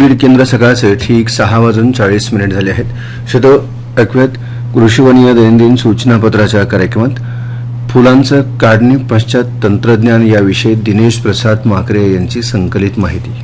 बीड केंद्र सकाळचे ठीक 6:40 झाले आहेत. ऐकूयात कृषीवनीय दैनंदिन सूचनापत्राच्या कार्यक्रमात फुलांचं काढणी पश्चात तंत्रज्ञान याविषयी दिनेश प्रसाद माकरे यांची संकलित माहिती.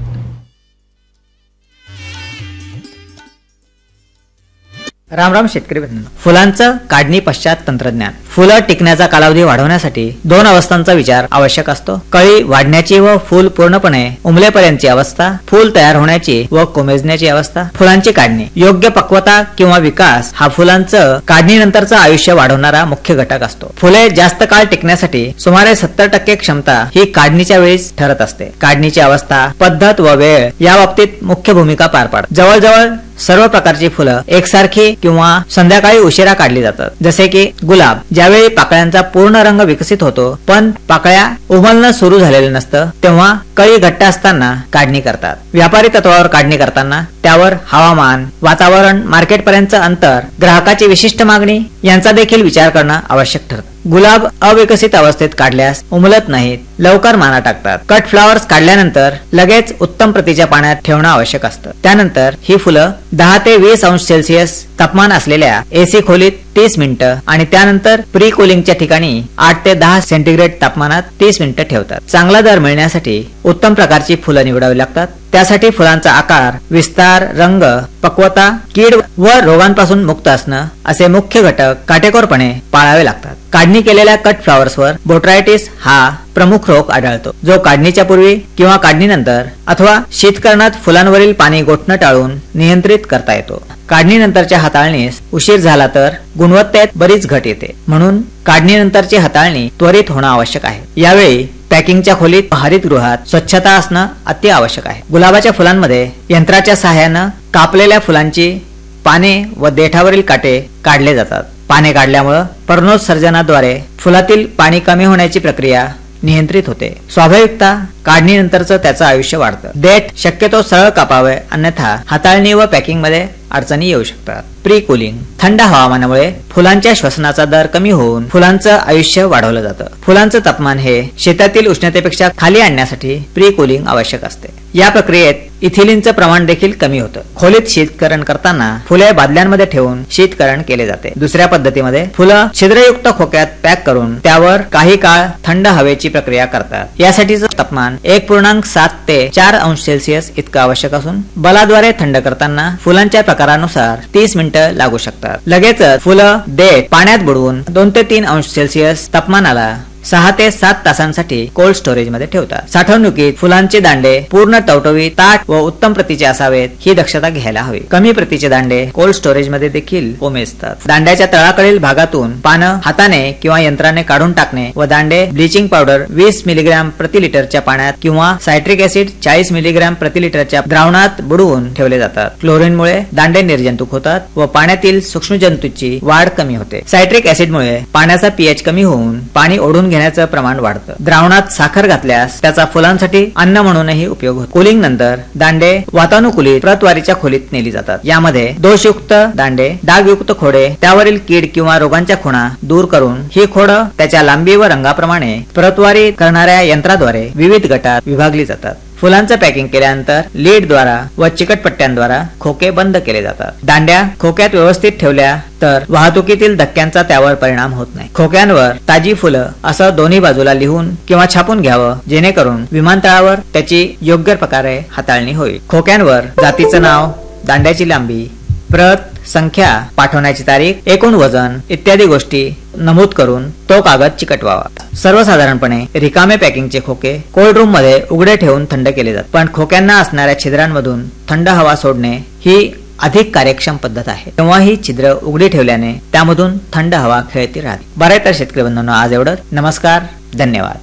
राम शेतकरी बंधूंनो, फुलांचं काढणी पश्चात तंत्रज्ञान. फुलं टिकण्याचा कालावधी वाढवण्यासाठी 2 अवस्थांचा विचार आवश्यक असतो. कळी वाढण्याची व फूल पूर्णपणे उमलेपर्यंतची अवस्था, फूल तयार होण्याची व कोमेजण्याची अवस्था. फुलांची काढणी. योग्य पक्वता किंवा विकास हा फुलांचं काढणीनंतरचं आयुष्य वाढवणारा मुख्य घटक असतो. फुले जास्त काळ टिकण्यासाठी सुमारे 70% क्षमता ही काढणीच्या वेळीच ठरत असते. काढणीची अवस्था, पद्धत व वेळ या बाबतीत मुख्य भूमिका पार पाडतात. जवळजवळ सर्व प्रकारची फुलं एकसारखी किंवा संध्याकाळी उशिरा काढली जातात. जसे की गुलाब, ज्यावेळी पाकळ्यांचा पूर्ण रंग विकसित होतो पण पाकळ्या उमलणं सुरू झालेलं नसतं तेव्हा कळी घट्ट असताना काढणी करतात. व्यापारी तत्वावर काढणी करताना त्यावर हवामान, वातावरण, मार्केटपर्यंतचं अंतर, ग्राहकाची विशिष्ट मागणी यांचा देखील विचार करणं आवश्यक ठरतं. गुलाब अविकसित अवस्थेत काढल्यास उमलत नाहीत, लवकर माना टाकतात. कट फ्लावर्स काढल्यानंतर लगेच उत्तम प्रतीच्या पाण्यात ठेवणं आवश्यक असतं. त्यानंतर ही फुलं 10 ते 20 अंश सेल्सिअस तापमान असलेल्या एसी खोलीत 30 मिनिटं आणि त्यानंतर प्री कुलिंगच्या ठिकाणी 8 ते 10 सेंटीग्रेड तापमानात 30 मिनिटं ठेवतात. चांगला दर मिळण्यासाठी उत्तम प्रकारची फुलं निवडावी लागतात. त्यासाठी फुलांचा आकार, विस्तार, रंग, पक्वता, कीड व रोगांपासून मुक्त असणं असे मुख्य घटक काटेकोरपणे पाळावे लागतात. काढणी केलेल्या कट फ्लॉवर्सवर बोट्रायटिस हा प्रमुख रोग आढळतो, जो काढणीच्या पूर्वी किंवा काढणीनंतर अथवा शीतकरणात फुलांवरील पाणी गोठणं टाळून नियंत्रित करता येतो. काढणीनंतरच्या हाताळणीस उशीर झाला तर गुणवत्तेत बरीच घट येते. म्हणून काढणीनंतरची हाताळणी त्वरित होणं आवश्यक आहे. यावेळी पॅकिंगच्या खोलीत हरितगृहात स्वच्छता असणं अति आवश्यक आहे. गुलाबाच्या फुलांमध्ये यंत्राच्या सहाय्यानं कापलेल्या फुलांची पाने व देठावरील काटे काढले जातात. पाने काढल्यामुळे पर्णोत्सर्जनाद्वारे फुलातील पाणी कमी होण्याची प्रक्रिया नियंत्रित होते. स्वाभाविकता काढणीनंतरचं त्याचं आयुष्य वाढतं. देठ शक्यतो सरळ कापावे, अन्यथा हाताळणी व पॅकिंग मध्ये अडचणी येऊ शकतात. Pre cooling. थंड हवामानामुळे फुलांच्या श्वसनाचा दर कमी होऊन फुलांचं आयुष्य वाढवलं जातं. फुलांचं तापमान हे शेतातील उष्णतेपेक्षा खाली आणण्यासाठी प्री कुलिंग आवश्यक असते. या प्रक्रियेत इथिलीनचं प्रमाण देखील कमी होतं. खोलीत शीतकरण करताना फुले बादल्यांमध्ये ठेवून शीतकरण केले जाते. दुसऱ्या पद्धतीमध्ये फुलं छिद्रयुक्त खोक्यात पॅक करून त्यावर काही काळ थंड हवेची प्रक्रिया करतात. यासाठीचं तापमान 1.7 ते 4 अंश सेल्सिअस इतकं आवश्यक असून बलाद्वारे थंड करताना फुलांच्या प्रकारानुसार 30 मिनिटं लागू शकतात. लगेचच फुलं देठ पाण्यात बुडवून 2 ते 3 अंश सेल्सिअस तापमानाला 6 ते 7 तासांसाठी कोल्ड स्टोरेज मध्ये ठेवतात. साठवणुकीत फुलांचे दांडे पूर्ण टवटवीत, ताट व उत्तम प्रतीचे असावेत ही दक्षता घ्यायला हवी. कमी प्रतीचे दांडे कोल्ड स्टोरेज मध्ये देखील कोमेजतात. दांड्याच्या तळाकडील भागातून पानं हाताने किंवा यंत्राने काढून टाकणे व दांडे ब्लिचिंग पावडर 20 मिलीग्रॅम प्रति लिटरच्या पाण्यात किंवा सायट्रिक ऍसिड 40 मिलीग्रॅम प्रति लिटरच्या द्रावणात बुडवून ठेवले जातात. क्लोरीनमुळे दांडे निर्जंतुक होतात व पाण्यातील सूक्ष्मजंतूंची वाढ कमी होते. सायट्रिक ऍसिडमुळे पाण्याचा पीएच कमी होऊन पाणी ओढून घेण्याचं प्रमाण वाढतं. द्रावणात साखर घातल्यास त्याचा फुलांसाठी अन्न म्हणूनही उपयोग होतो. कुलिंग नंतर दांडे वातानुकूलित प्रतवारीच्या खोलीत नेली जातात. यामध्ये दोषयुक्त दांडे, डागयुक्त खोडे, त्यावरील कीड किंवा रोगांच्या खुणा दूर करून ही खोडं त्याच्या लांबी व रंगाप्रमाणे प्रतवारी करणाऱ्या यंत्राद्वारे विविध गटात विभागली जातात. फुलांचं पॅकिंग केल्यानंतर लीड द्वारा व चिकटपट्ट्यांद्वारा खोके बंद केले जातात. दांड्या खोक्यात व्यवस्थित ठेवल्या तर वाहतुकीतील धक्क्यांचा त्यावर परिणाम होत नाही. खोक्यांवर ताजी फुलं असं दोन्ही बाजूला लिहून किंवा छापून घ्यावं, जेणेकरून विमानतळावर त्याची योग्य प्रकारे हाताळणी होईल. खोक्यांवर जातीचं नाव, दांड्याची लांबी, प्रत, संख्या, पाठवण्याची तारीख, एकूण वजन इत्यादी गोष्टी नमूद करून तो कागद चिकटवावा. सर्वसाधारणपणे रिकामे पॅकिंगचे खोके कोल्ड रूम मध्ये उघडे ठेवून थंड केले जातात. पण खोक्यांना असणाऱ्या छिद्रांमधून थंड हवा सोडणे ही अधिक कार्यक्षम पद्धत आहे. तेव्हा ही छिद्र उघडी ठेवल्याने त्यामधून थंड हवा खेळती राहते. बरे तर शेतकरी बंधूंनो, आज एवढंच. नमस्कार, धन्यवाद.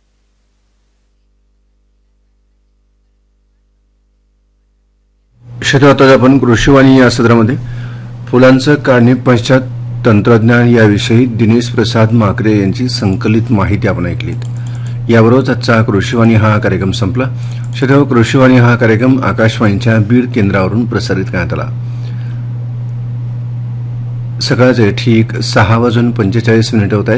आता आपण कृषीवाणी या सत्रामध्ये फुलांचं काढणी पश्चात तंत्रज्ञान याविषयी दिनेश प्रसाद माकरे यांची संकलित माहिती आपण ऐकलीत. याबरोबरच आजचा कृषीवाणी हा कार्यक्रम संपला. कृषीवाणी हा कार्यक्रम आकाशवाणीच्या बीड केंद्रावरून प्रसारित करण्यात आला. सकाळचे ठीक 6:45 होत आहेत.